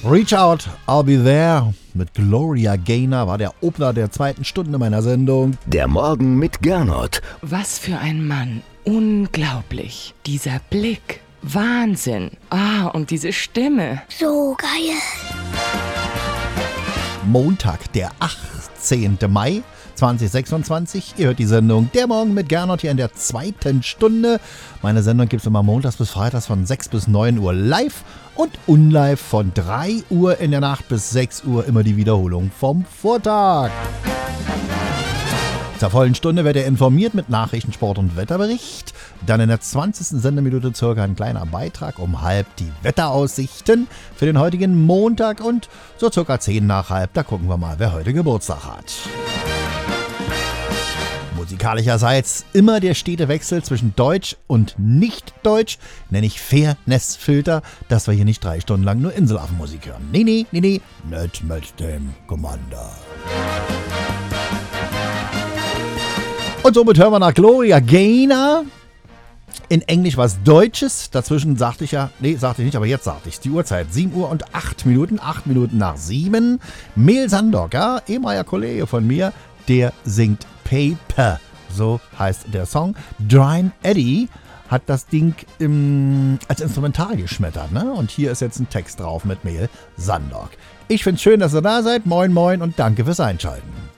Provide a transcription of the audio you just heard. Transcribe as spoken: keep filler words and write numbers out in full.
Reach Out, I'll Be There mit Gloria Gaynor war der Opener der zweiten Stunde meiner Sendung. Der Morgen mit Gernot. Was für ein Mann. Unglaublich. Dieser Blick. Wahnsinn. Ah, und diese Stimme. So geil. Montag, der achtzehnte Mai zweitausendsechsundzwanzig. Ihr hört die Sendung Der Morgen mit Gernot hier in der zweiten Stunde. Meine Sendung gibt es immer montags bis freitags von sechs bis neun Uhr live und unlive von drei Uhr in der Nacht bis sechs Uhr. Immer die Wiederholung vom Vortag. Zur vollen Stunde werdet ihr informiert mit Nachrichten, Sport und Wetterbericht. Dann in der zwanzigsten Sendeminute circa ein kleiner Beitrag um halb die Wetteraussichten für den heutigen Montag und so circa zehn nach halb. Da gucken wir mal, wer heute Geburtstag hat. Musikalischerseits immer der stete Wechsel zwischen Deutsch und Nicht-Deutsch, nenne ich Fairness-Filter, dass wir hier nicht drei Stunden lang nur Inselaffenmusik hören. Nee, nee, nee, nee, nicht mit dem Commander. Und somit hören wir nach Gloria Gaynor. In Englisch was Deutsches. Dazwischen sagte ich ja, nee, sagte ich nicht, aber jetzt sagte ich es. Die Uhrzeit, sieben Uhr und acht Minuten, acht Minuten nach sieben. Mel Sandok, ja, ehemaliger Kollege von mir, der singt Paper. So heißt der Song. Dryne Eddy hat das Ding im, als Instrumental geschmettert, ne? Und hier ist jetzt ein Text drauf mit Mel Sandok. Ich find's schön, dass ihr da seid. Moin, moin und danke fürs Einschalten.